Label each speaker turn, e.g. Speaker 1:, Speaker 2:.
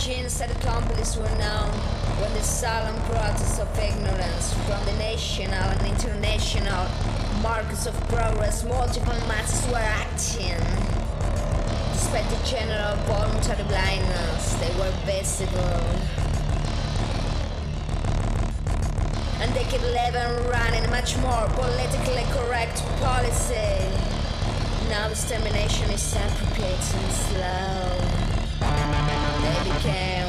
Speaker 1: machines and accomplices were known when the solemn process of ignorance from the national and international markers of progress multiple masses were acting. Despite the general voluntary blindness, they were visible. And they keep living running a much more politically correct policy. Now extermination is appropriate and slow. They became